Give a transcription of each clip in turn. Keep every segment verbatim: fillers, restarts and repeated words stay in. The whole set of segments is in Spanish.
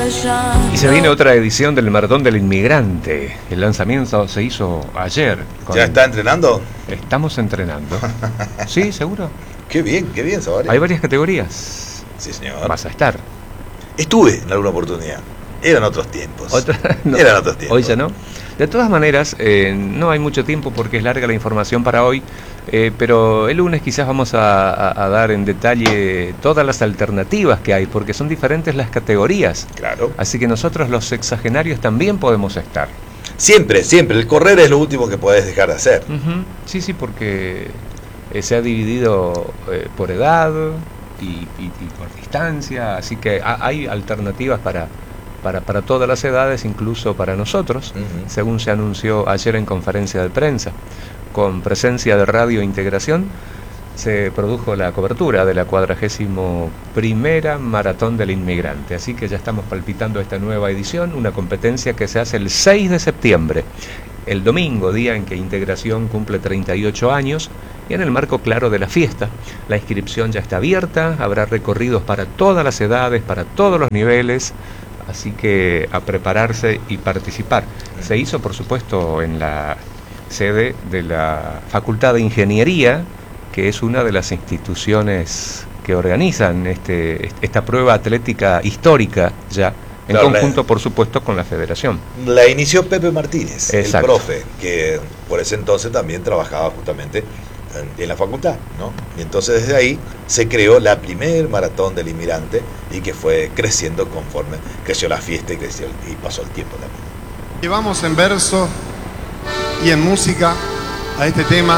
Y se viene otra edición del Maratón del Inmigrante. El lanzamiento se hizo ayer. Con... ¿Ya está entrenando? Estamos entrenando. Sí, seguro. Qué bien, qué bien, Sabari. Hay varias categorías. Sí, señor. Vas a estar. Estuve en alguna oportunidad. Eran otros tiempos. ¿Otra? No. Eran otros tiempos. Hoy ya no. De todas maneras, eh, no hay mucho tiempo porque es larga la información para hoy, eh, pero el lunes quizás vamos a, a, a dar en detalle todas las alternativas que hay, porque son diferentes las categorías. Claro. Así que nosotros los sexagenarios también podemos estar. Siempre, siempre. El correr es lo último que podés dejar de hacer. Uh-huh. Sí, sí, porque eh, se ha dividido eh, por edad y, y, y por distancia, así que ha, hay alternativas para... Para, para todas las edades, incluso para nosotros, uh-huh. según se anunció ayer en conferencia de prensa. Con presencia de Radio Integración, se produjo la cobertura de la cuadragésimo primera Maratón del Inmigrante. Así que ya estamos palpitando esta nueva edición, una competencia que se hace el seis de septiembre, el domingo, día en que Integración cumple treinta y ocho años, y en el marco claro de la fiesta. La inscripción ya está abierta, habrá recorridos para todas las edades, para todos los niveles. Así que a prepararse y participar. Se hizo, por supuesto, en la sede de la Facultad de Ingeniería, que es una de las instituciones que organizan este, esta prueba atlética histórica ya, en claro, conjunto, la, por supuesto, con la Federación. La inició Pepe Martínez, exacto, el profe, que por ese entonces también trabajaba justamente en la facultad, ¿no? Y entonces desde ahí se creó la primer Maratón del Inmigrante y que fue creciendo conforme creció la fiesta y creció y pasó el tiempo también. Llevamos en verso y en música a este tema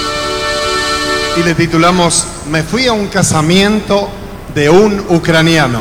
y le titulamos Me fui a un casamiento de un ucraniano.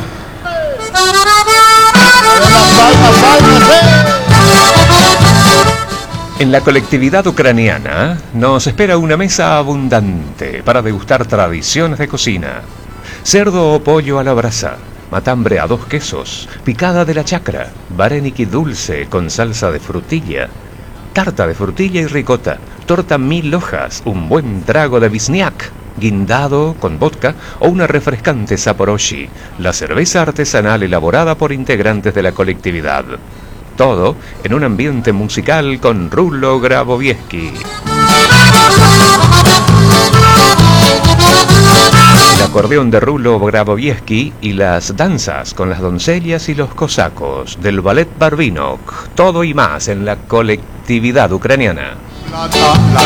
En la colectividad ucraniana nos espera una mesa abundante para degustar tradiciones de cocina. Cerdo o pollo a la brasa, matambre a dos quesos, picada de la chacra, vareniki dulce con salsa de frutilla, tarta de frutilla y ricota, torta mil hojas, un buen trago de bizniak, guindado con vodka o una refrescante saporoshi, la cerveza artesanal elaborada por integrantes de la colectividad. Todo en un ambiente musical con Rulo Grabowieski. El acordeón de Rulo Grabowieski y las danzas con las doncellas y los cosacos del ballet Barbinok. Todo y más en la colectividad ucraniana. Plata, la